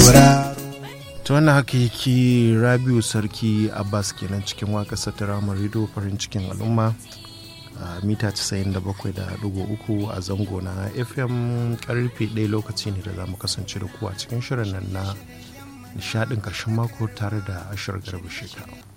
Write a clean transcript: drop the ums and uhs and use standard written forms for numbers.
ta wannan hakiki Rabiu Sarki Abbas kenan cikin waƙarsa ta Ramar Rido farin cikin al'umma a mita 97.3 a zango na FM. Karfe 1 lokaci ne da za mu kasance da ku a cikin shirin nan na nishadin ƙarshen mako tare da Ashir Garba Sheka.